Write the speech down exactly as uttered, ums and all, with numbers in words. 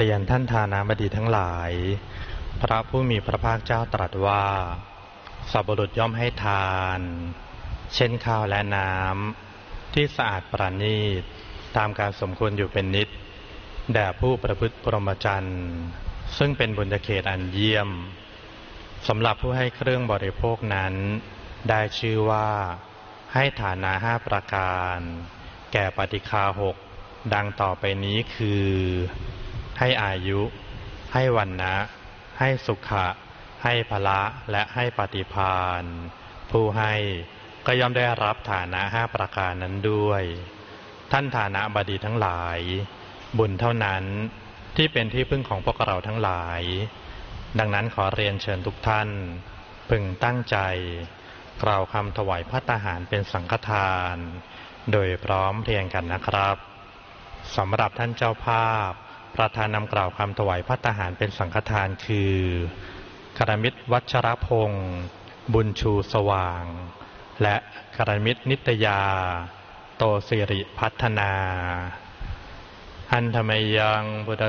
เรียนท่านทานาบดีทั้งหลาย พระผู้มีพระภาคเจ้าตรัสว่าสัพบุรุษย่อมให้ทานเช่นข้าวและน้ำที่สะอาดประณีตตามการสมควรอยู่เป็นนิจแด่ผู้ประพฤติพรหมจรรย์ซึ่งเป็นบุญญาเขตอันเยี่ยมสำหรับผู้ให้เครื่องบริโภคนั้นได้ชื่อว่าให้ฐานะห้าประการแก่ปฏิฆาหกดังต่อไปนี้คือให้อายุให้วรรณะให้สุขะให้พละและให้ปฏิภาณผู้ให้ก็ย่อมได้รับฐานะห้าประการนั้นด้วยท่านฐานะบดีทั้งหลายบุญเท่านั้นที่เป็นที่พึ่งของพวกเราทั้งหลายดังนั้นขอเรียนเชิญทุกท่านพึงตั้งใจกล่าวคำถวายภัตตาหารเป็นสังฆทานโดยพร้อมเพรียงกันนะครับสำหรับท่านเจ้าภาพประธานนำกล่าวคำถวายภัตตาหารเป็นสังฆทานคือกรมิตรวัชรพงศ์บุญชูสว่างและกรมิตรนิตยาโตสิริพัฒนาอันธรรมยังพุทธ